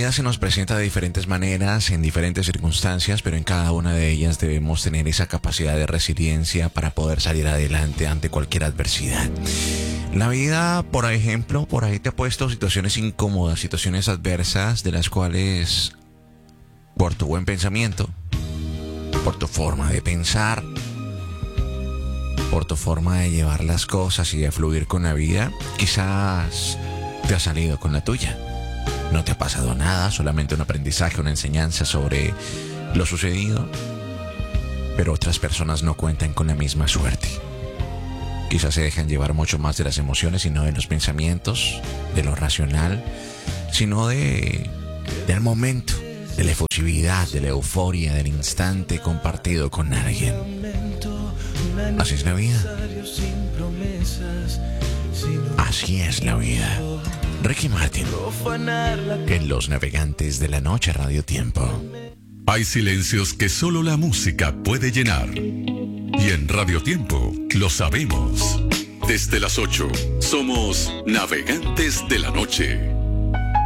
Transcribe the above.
vida se nos presenta de diferentes maneras, en diferentes circunstancias, pero en cada una de ellas debemos tener esa capacidad de resiliencia para poder salir adelante ante cualquier adversidad. La vida, por ejemplo, por ahí te ha puesto situaciones incómodas, situaciones adversas, de las cuales, por tu buen pensamiento, por tu forma de pensar, por tu forma de llevar las cosas y de fluir con la vida, quizás te has salido con la tuya. No te ha pasado nada, solamente un aprendizaje, una enseñanza sobre lo sucedido, pero otras personas no cuentan con la misma suerte. Quizás se dejan llevar mucho más de las emociones y no de los pensamientos, de lo racional, sino del momento, de la efusividad, de la euforia, del instante compartido con alguien. Así es la vida. Así es la vida. Ricky Martin, en Los Navegantes de la Noche, Radio Tiempo. Hay silencios que solo la música puede llenar. Y en Radio Tiempo lo sabemos. Desde las 8 somos Navegantes de la Noche.